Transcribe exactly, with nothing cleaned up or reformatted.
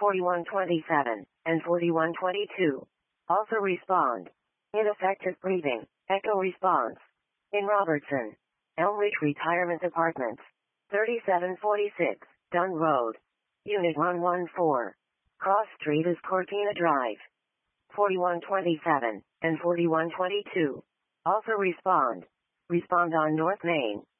forty-one twenty-seven, and forty-one twenty-two. Also respond. Ineffective breathing, echo response. In Robertson. Elm Ridge Retirement Apartments. thirty-seven forty-six, Dunn Road. Unit one one four. Cross Street is Cortina Drive. forty-one twenty-seven, and forty-one twenty-two. Also respond. Respond on North Main.